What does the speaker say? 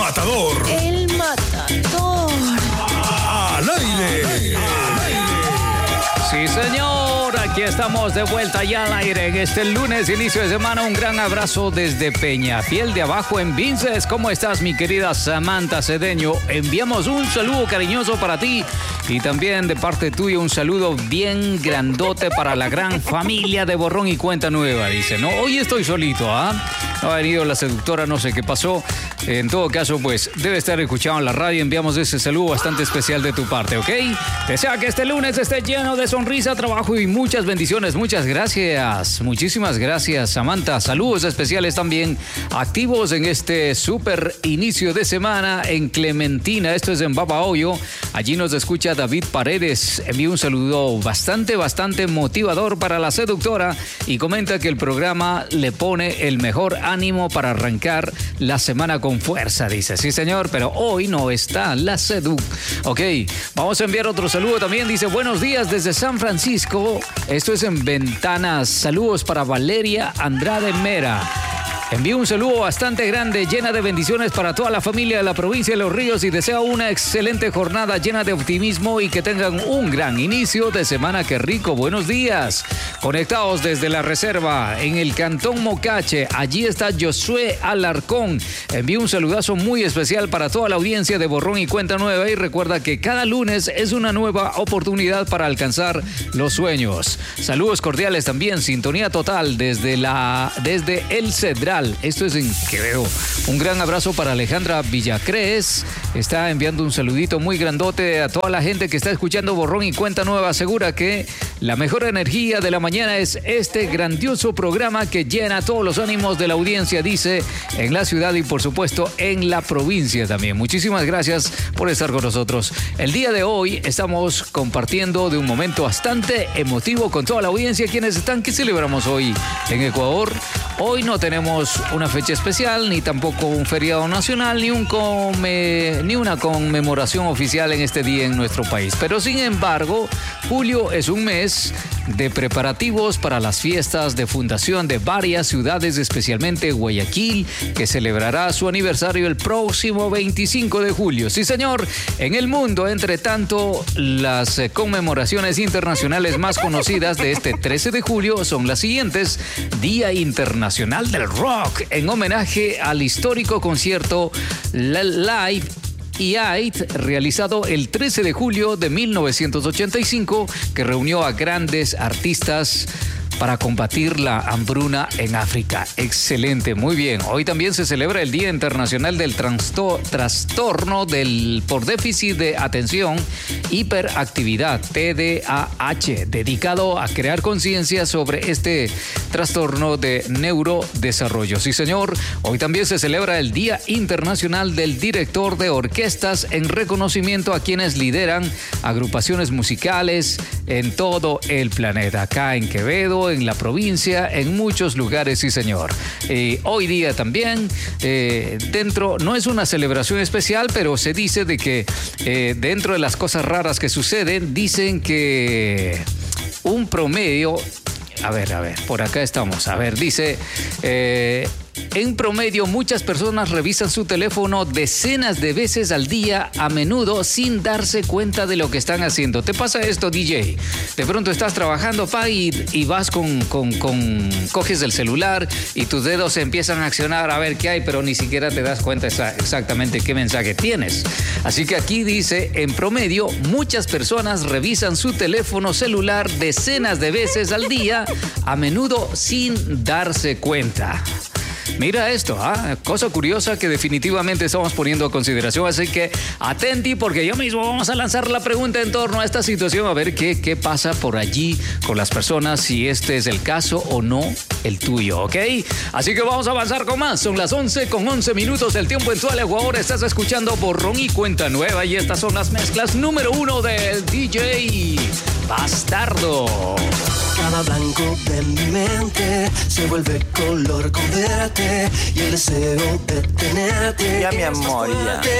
matador. El matador. Al aire. Sí, señor, aquí estamos de vuelta ya al aire en este lunes, inicio de semana. Un gran abrazo desde Peñafiel de Abajo en Vinces. ¿Cómo estás, mi querida Samantha Cedeño? Enviamos un saludo cariñoso para ti y también de parte tuya un saludo bien grandote para la gran familia de Borrón y Cuenta Nueva. Dice, no, hoy estoy solito, ¿ah? No ha venido la seductora, no sé qué pasó. En todo caso, pues, debe estar escuchando la radio. Enviamos ese saludo bastante especial de tu parte, ¿ok? Desea que este lunes esté lleno de sonrisa, trabajo y muchas bendiciones. Muchas gracias. Muchísimas gracias, Samantha. Saludos especiales también activos en este súper inicio de semana en Clementina. Esto es en Babahoyo. Allí nos escucha David Paredes. Envía un saludo bastante motivador para la seductora y comenta que el programa le pone el mejor ánimo para arrancar la semana con fuerza, dice. Sí, señor, pero hoy no está la sedu. Ok, vamos a enviar otro saludo también. Dice, buenos días desde San Francisco. Esto es en Ventanas. Saludos para Valeria Andrade Mera. Envío un saludo bastante grande, llena de bendiciones para toda la familia de la provincia de Los Ríos y deseo una excelente jornada llena de optimismo y que tengan un gran inicio de semana. ¡Qué rico! Buenos días. Conectados desde la reserva en el Cantón Mocache. Allí está Josué Alarcón. Envío un saludazo muy especial para toda la audiencia de Borrón y Cuenta Nueva y recuerda que cada lunes es una nueva oportunidad para alcanzar los sueños. Saludos cordiales también, sintonía total desde El Cedral. Esto es en Quevedo. Un gran abrazo para Alejandra Villacrés. Está enviando un saludito muy grandote a toda la gente que está escuchando Borrón y Cuenta Nueva. Asegura que la mejor energía de la mañana es este grandioso programa que llena todos los ánimos de la audiencia, dice, en la ciudad y por supuesto en la provincia también. Muchísimas gracias por estar con nosotros. El día de hoy estamos compartiendo de un momento bastante emotivo con toda la audiencia. ¿Quiénes están? ¿Qué celebramos hoy en Ecuador? Hoy no tenemos una fecha especial, ni tampoco un feriado nacional, ni una conmemoración oficial en este día en nuestro país. Pero sin embargo, julio es un mes de preparativos para las fiestas de fundación de varias ciudades, especialmente Guayaquil, que celebrará su aniversario el próximo 25 de julio. Sí, señor, en el mundo, entre tanto, las conmemoraciones internacionales más conocidas de este 13 de julio son las siguientes: Día Internacional del Rock, en homenaje al histórico concierto Live Aid, realizado el 13 de julio de 1985, que reunió a grandes artistas para combatir la hambruna en África. Excelente, muy bien. Hoy también se celebra el Día Internacional del Trastorno por Déficit de Atención, Hiperactividad, TDAH, dedicado a crear conciencia sobre este trastorno de neurodesarrollo. Sí, señor. Hoy también se celebra el Día Internacional del Director de Orquestas en reconocimiento a quienes lideran agrupaciones musicales en todo el planeta. Acá en Quevedo, en la provincia, en muchos lugares, sí, señor. Hoy día también, no es una celebración especial, pero se dice de que dentro de las cosas raras que suceden, dicen que un promedio... A ver, por acá estamos. A ver, dice... en promedio, muchas personas revisan su teléfono decenas de veces al día, a menudo sin darse cuenta de lo que están haciendo. ¿Te pasa esto, DJ? De pronto estás trabajando, y vas coges el celular y tus dedos empiezan a accionar a ver qué hay, pero ni siquiera te das cuenta exactamente qué mensaje tienes. Así que aquí dice, en promedio, muchas personas revisan su teléfono celular decenas de veces al día, a menudo sin darse cuenta. Mira esto, cosa curiosa que definitivamente estamos poniendo a consideración, así que atenti porque yo mismo vamos a lanzar la pregunta en torno a esta situación, a ver qué pasa por allí con las personas, si este es el caso o no el tuyo, ¿ok? Así que vamos a avanzar con más, son las 11:11 el tiempo en todo el Ecuador, estás escuchando Borrón y Cuenta Nueva y estas son las mezclas número 1 del DJ Bastardo. Cada blanco de mi mente se vuelve color con verte y el deseo de tenerte. Ya, mi amor, ya.